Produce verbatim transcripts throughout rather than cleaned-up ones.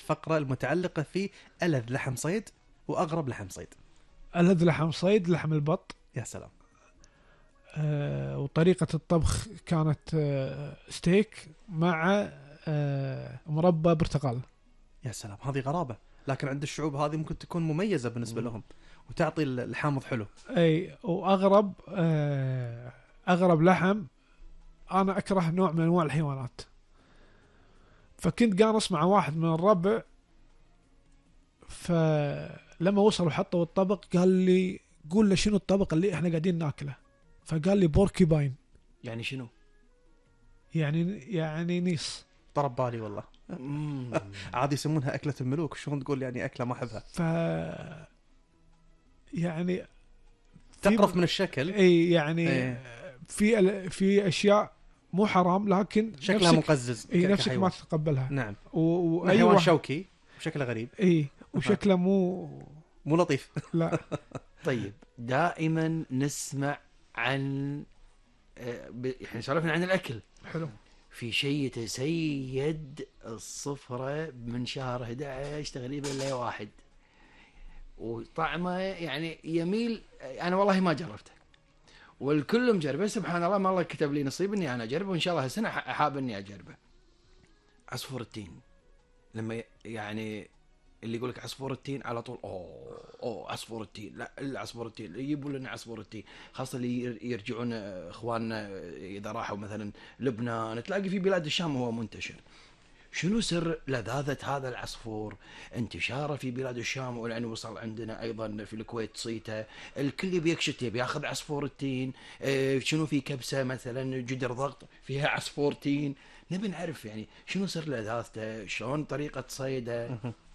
الفقرة المتعلقة في ألذ لحم صيد وأغرب لحم صيد. ألذ لحم صيد لحم البط. يا سلام. آه وطريقة الطبخ كانت آه ستيك مع آه مربى برتقال. يا سلام، هذه غرابة، لكن عند الشعوب هذه ممكن تكون مميزة بالنسبة لهم وتعطي الحامض حلو. أي وأغرب آه أغرب لحم، أنا أكره نوع من أنواع الحيوانات، فكنت قانص مع واحد من الربع، فلما وصل وحطوا الطبق قال لي قول له شنو الطبق اللي احنا قاعدين ناكله، فقال لي بوركيباين. يعني شنو؟ يعني يعني نيس. طرب بالي والله. عادي يسمونها أكلة الملوك، شلون تقول يعني أكلة ما أحبها؟ ف يعني تقرف من الشكل. اي يعني ايه. في في اشياء مو حرام لكن شكلها مقزز. اي نفسك ما تتقبلها. نعم. وايوه حيوان شوكي بشكل غريب. اي وشكله مو مو لطيف. لا. طيب دائما نسمع عن احنا سولفنا عن الاكل. حلو. في شيء يتسيد الصفرة من شهر أحد عشر تقريبا لواحد، وطعمه يعني يميل، أنا والله ما جربته والكل مجربه، سبحان الله ما الله كتب لي نصيب إني أنا أجربه، وإن شاء الله هالسنة حاب إني أجربه. عصفور التين، لما يعني اللي يقولك عصفور التين على طول أوه أوه عصفور التين، لا إلا عصفور التين، يجيبوا لنا عصفور التين، خاصة اللي يرجعون إخواننا إذا راحوا مثلا لبنان، تلاقي في بلاد الشام هو منتشر. شنو سر لذاذة هذا العصفور؟ انتشاره في بلاد الشام، ولأنه وصل عندنا أيضا في الكويت صيته، الكل بيكشت بياخذ عصفور التين. اه شنو في كبسة مثلا جدر ضغط فيها عصفور تين، نبي نعرف يعني شنو سر لذاذته، شلون طريقة صيده.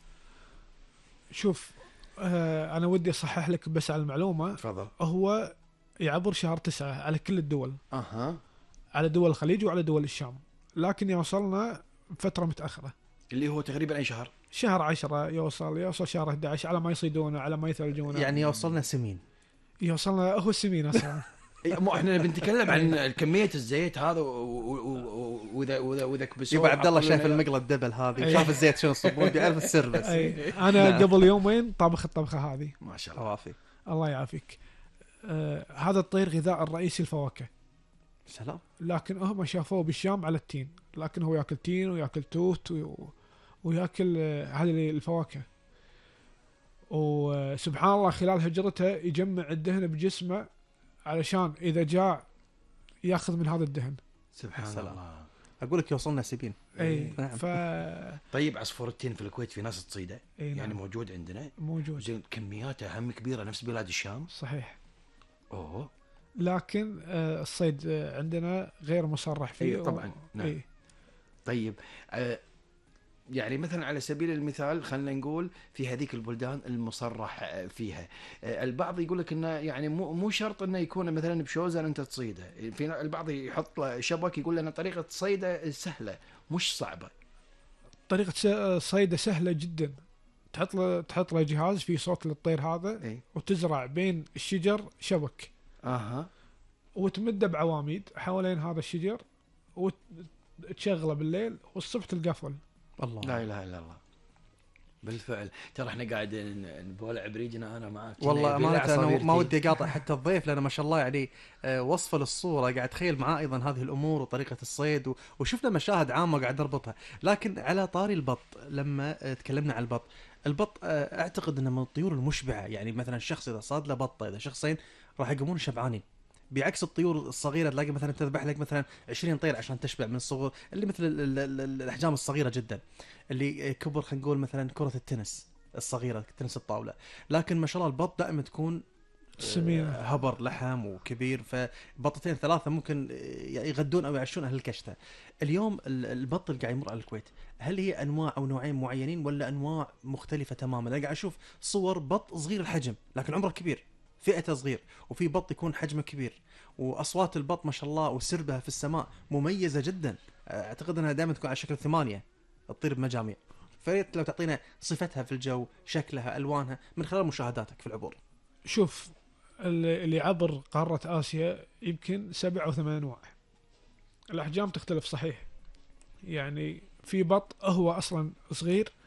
شوف آه أنا ودي أصحح لك بس على المعلومة. تفضل. هو يعبر شهر تسعة على كل الدول. أها. على دول الخليج وعلى دول الشام، لكن يوصلنا فترة متأخرة. اللي هو تقريبا أي شهر؟ شهر عشرة يوصل يوصل شهر أحد عشر على ما يصيدونه على ما يثلجونه. يعني يوصلنا سمين. يوصلنا هو السمين أصلا. مو احنا بنتكلم عن كمية الزيت هذا وإذا وإذا وإذا كبسوه. يبقى عبد الله شايف المقلة الدبل هذه، شاف الزيت شنو الصبون بيعرف السر بس. أنا قبل يومين طابخ الطبخة هذه. ما شاء الله. عوافي. الله يعافيك. آه هذا الطير غذاء الرئيسي الفواكه. سلام. لكن هم شافوه بالشام على التين، لكن هو يأكل تين ويأكل توت و... ويأكل هذه الفواكه. وسبحان الله خلال هجرته يجمع الدهن بجسمه علشان إذا جاء يأخذ من هذا الدهن. سبحان السلام. الله. أقول لك يوصلنا سبين. أي. نعم. ف... طيب عصفور التين في الكويت في ناس تصيده؟ أي نعم. يعني موجود عندنا؟ موجود. زين كمياته هم كبيرة نفس بلاد الشام؟ صحيح. أوه. لكن آه الصيد عندنا غير مصرح فيه. أي طبعا. و... نعم. أي. طيب آه يعني مثلا على سبيل المثال خلينا نقول في هذيك البلدان المصرح فيها، البعض يقول لك انه يعني مو مو شرط انه يكون مثلا بشوزن انت تصيده، في البعض يحط له شبك يقول لنا طريقه صيده سهله مش صعبه. طريقه صيده سهله جدا، تحط له تحط له جهاز فيه صوت للطير هذا. اي. وتزرع بين الشجر شبك. اها. وتمده بعواميد حوالين هذا الشجر وتشغله بالليل والصبح تلقفل. الله. لا اله الا الله. بالفعل ترى احنا قاعد نبولع بريجنا انا معك. والله ما أنا ما ودي اقاطع حتى الضيف لانه ما شاء الله يعني وصفه للصوره قاعد اتخيل معاه ايضا هذه الامور وطريقه الصيد وشفنا مشاهد عامه قاعد نربطها. لكن على طاري البط، لما تكلمنا عن البط، البط اعتقد انه من الطيور المشبعه، يعني مثلا الشخص اذا صاد له بطه اذا شخصين راح يقومون شبعانين، بعكس الطيور الصغيره تلاقي مثلا تذبح لك مثلا عشرين طير عشان تشبع من الصغر اللي مثل الاحجام الصغيره جدا اللي كبر خلينا نقول مثلا كره التنس الصغيره تنس الطاوله. لكن ما شاء الله البط دائما تكون سمينه هبر لحم وكبير، فبطتين ثلاثه ممكن يغدون او يعشون اهل الكشته. اليوم البط اللي قاعد يمر على الكويت هل هي انواع او نوعين معينين ولا انواع مختلفه تماما؟ انا قاعد اشوف صور بط صغير الحجم لكن عمره كبير، فئته صغير، وفي بط يكون حجمه كبير، واصوات البط ما شاء الله وسربها في السماء مميزه جدا، اعتقد انها دائما تكون على شكل ثمانيه تطير بمجاميع. فريت لو تعطينا صفتها في الجو، شكلها، الوانها من خلال مشاهداتك في العبور. شوف اللي عبر قاره اسيا يمكن سبع او ثمان انواع، الاحجام تختلف صحيح، يعني في بط هو اصلا صغير